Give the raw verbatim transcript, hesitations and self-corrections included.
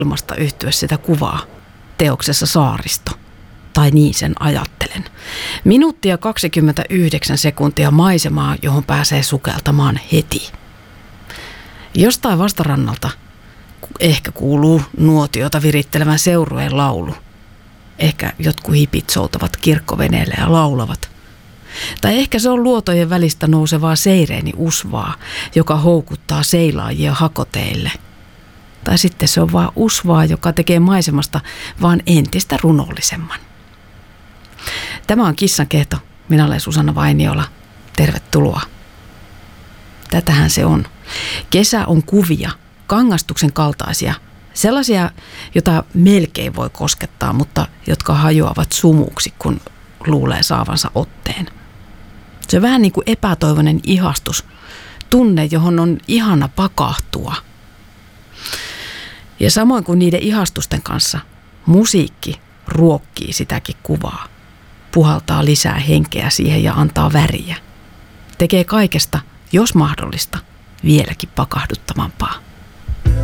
ilmasta yhtyä sitä kuvaa teoksessa Saaristo. Tai niin sen ajattelen. Minuuttia kaksikymmentäyhdeksän sekuntia maisemaa, johon pääsee sukeltamaan heti. Jostain vastarannalta ehkä kuuluu nuotiota virittelevän seurueen laulu. Ehkä jotkut hipit soutavat kirkkoveneelle ja laulavat. Tai ehkä se on luotojen välistä nousevaa seireeni usvaa, joka houkuttaa seilaajia hakoteille. Tai sitten se on vaan usvaa, joka tekee maisemasta vaan entistä runollisemman. Tämä on Kissan kehto. Minä olen Susanna Vainiola. Tervetuloa. Tätähän se on. Kesä on kuvia, kangastuksen kaltaisia. Sellaisia, joita melkein voi koskettaa, mutta jotka hajoavat sumuksi, kun luulee saavansa otteen. Se on vähän niin kuin epätoivoinen ihastus. Tunne, johon on ihana pakahtua. Ja samoin kuin niiden ihastusten kanssa, musiikki ruokkii sitäkin kuvaa. Puhaltaa lisää henkeä siihen ja antaa väriä. Tekee kaikesta, jos mahdollista, vieläkin pakahduttavampaa.